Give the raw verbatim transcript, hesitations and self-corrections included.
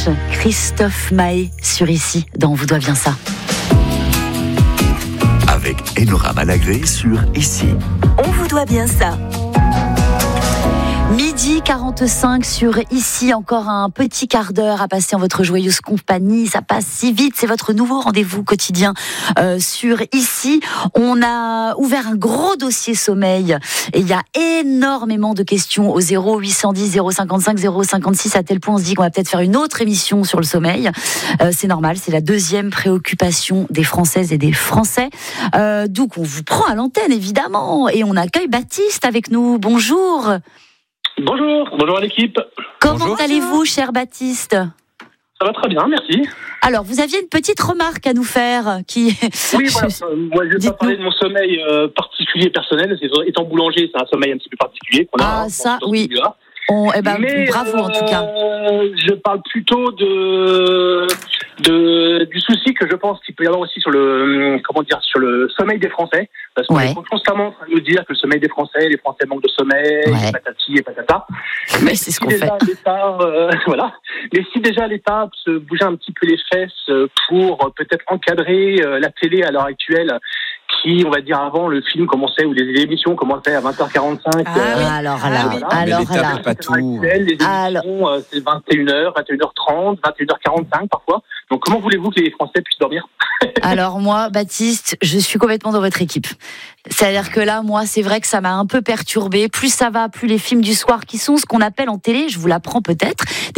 Christophe Maé sur Ici, dans On vous doit bien ça. Avec Enora Malagré sur Ici. On vous doit bien ça. Midi quarante-cinq sur Ici, encore un petit quart d'heure à passer en votre joyeuse compagnie. Ça passe si vite, c'est votre nouveau rendez-vous quotidien euh, sur Ici. On a ouvert un gros dossier sommeil et il y a énormément de questions au zéro huit cent dix zéro cinquante-cinq zéro cinquante-six, à tel point on se dit qu'on va peut-être faire une autre émission sur le sommeil. Euh, c'est normal, c'est la deuxième préoccupation des Françaises et des Français. Euh, donc on vous prend à l'antenne évidemment et on accueille Baptiste avec nous. Bonjour. Bonjour, bonjour à l'équipe. Comment Bonjour. allez-vous, cher Baptiste ? Ça va très bien, merci. Alors, vous aviez une petite remarque à nous faire qui... Oui, voilà. Euh, moi, je vais pas parler de mon sommeil euh, particulier personnel. C'est, étant boulanger, c'est un sommeil un petit peu particulier qu'on a. Ah, hein, ça, dans ce oui. On, eh ben, Mais, bravo, euh, en tout cas. Je parle plutôt de, de du souci que je pense qu'il peut y avoir aussi sur le comment dire sur le sommeil des Français, parce qu'on Ouais. est constamment en train de nous dire que le sommeil des Français, les Français manquent de sommeil, Ouais. patati et patata. Mais c'est ce qu'on déjà fait. l'État, euh, voilà. Mais si déjà l'État se bougeait un petit peu les fesses pour peut-être encadrer euh, la télé à l'heure actuelle, qui, on va dire, avant le film commençait ou les émissions commençaient à vingt heures quarante-cinq. Ah, euh, oui. Alors là, Ah oui. alors Mais l'État là. peut pas tout. actuelle, les Alors- émissions, euh, c'est vingt et une heures, vingt et une heures trente, vingt et une heures quarante-cinq parfois. Donc comment voulez-vous que les Français puissent dormir ? Alors moi, Baptiste, je suis complètement dans votre équipe. C'est-à-dire que là, moi, c'est vrai que ça m'a un peu perturbée. Plus ça va, plus les films du soir qui sont ce qu'on appelle en télé, je vous l'apprends peut-être,